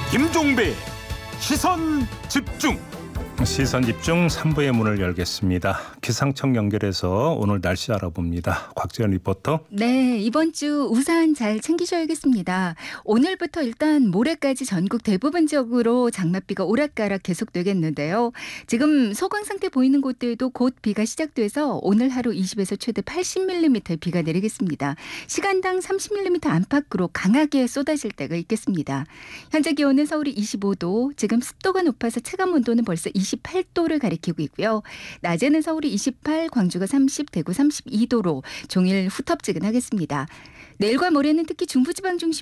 김종배 시선 집중. 시선 집중 3부의 문을 열겠습니다. 기상청 연결해서 오늘 날씨 알아봅니다. 곽지연 리포터. 네, 이번 주 우산 잘 챙기셔야겠습니다. 오늘부터 일단 모레까지 전국 대부분 지역으로 장맛비가 오락가락 계속되겠는데요. 지금 소강 상태 보이는 곳들도 곧 비가 시작돼서 오늘 하루 20에서 최대 80mm의 비가 내리겠습니다. 시간당 30mm 안팎으로 강하게 쏟아질 때가 있겠습니다. 현재 기온은 서울이 25도, 지금 습도가 높아서 체감 온도는 벌써 28도를 가리키고 있고요. 낮에는 서울이 28, 광주가 30, 대구 32도로 종일 후텁지근하겠습니다. 내일과 모레는 특히 중부지방 중심